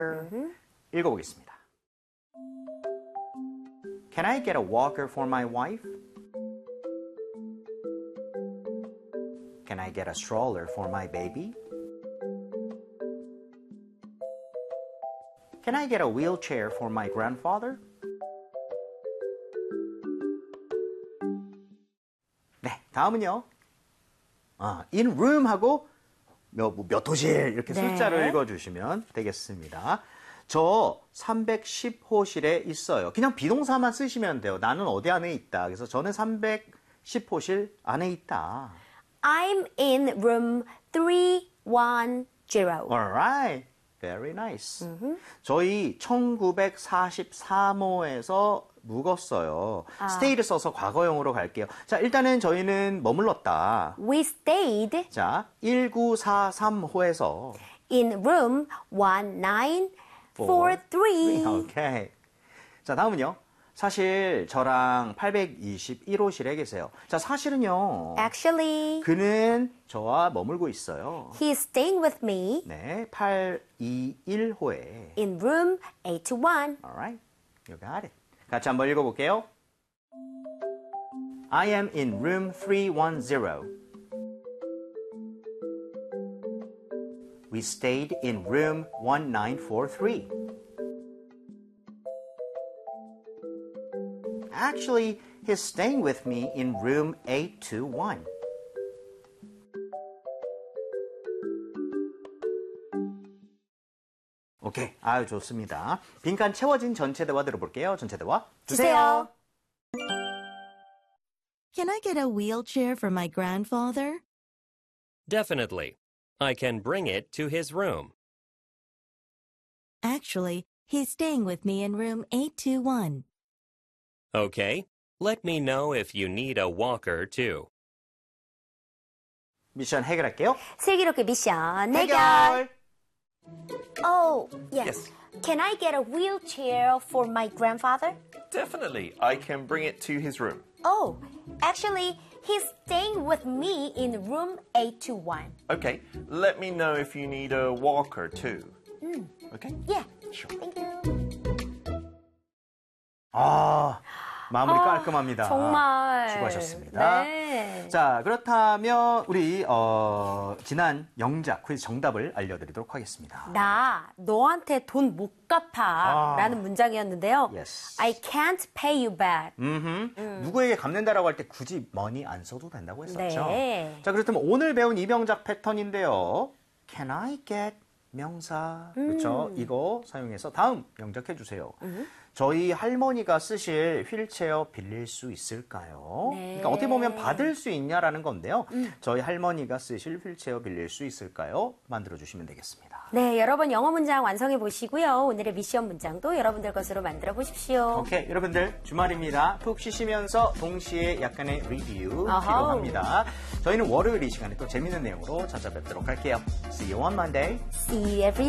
읽어보겠습니다. Can I get a walker for my wife? Can I get a stroller for my baby? Can I get a wheelchair for my grandfather? 네, 다음은요. in room하고 몇 호실 이렇게 숫자를 읽어주시면 되겠습니다. 저 310호실에 있어요. 그냥 비동사만 쓰시면 돼요. 나는 어디 안에 있다. 그래서 저는 310호실 안에 있다. I'm in room 310. Alright. Very nice. 저희 1943호에서 묵었어요. stay를 써서 과거형으로 갈게요. 자, 일단은 저희는 머물렀다. We stayed 자, 1943호에서 in room 1943. 오케이. 자, 다음은요. 사실 저랑 821호실에 계세요. 자, 사실은요. Actually, 그는 저와 머물고 있어요. he's staying with me 네, 821호에. in room 821. Alright, you got it. 같이 한번 읽어볼게요. I am in room 310. We stayed in room 1943. Actually, he's staying with me in room 821. 오케이, 아유 좋습니다. 빈칸 채워진 전체 대화 들어볼게요. 전체 대화 주세요. Can I get a wheelchair for my grandfather? Definitely. I can bring it to his room. Actually, he's staying with me in room 821. Okay. Let me know if you need a walker too. 미션 해결할게요. 슬기롭게 미션 해결. Oh, Yes. Can I get a wheelchair for my grandfather? Definitely. I can bring it to his room. Oh, actually, he's staying with me in room 821. Okay. Let me know if you need a walker too. Okay? Yeah, sure. Thank you. 마무리 깔끔합니다. 정말. 수고하셨습니다. 네. 자, 그렇다면 우리 지난 영작 퀴즈 정답을 알려드리도록 하겠습니다. 나 너한테 돈 못 갚아 라는 문장이었는데요. Yes. I can't pay you back. 누구에게 갚는다라고 할 때 굳이 money 안 써도 된다고 했었죠. 네. 자, 그렇다면 오늘 배운 이 명작 패턴인데요. Can I get 명사. 그렇죠. 이거 사용해서 다음 영작해 주세요. 저희 할머니가 쓰실 휠체어 빌릴 수 있을까요? 네. 그러니까 어떻게 보면 받을 수 있냐라는 건데요. 저희 할머니가 쓰실 휠체어 빌릴 수 있을까요? 만들어 주시면 되겠습니다. 네, 여러분 영어 문장 완성해 보시고요. 오늘의 미션 문장도 여러분들 것으로 만들어 보십시오. 오케이, 여러분들 주말입니다. 푹 쉬시면서 동시에 약간의 리뷰 필요합니다. 저희는 월요일 이 시간에 또 재밌는 내용으로 찾아뵙도록 할게요. See you on Monday. See you every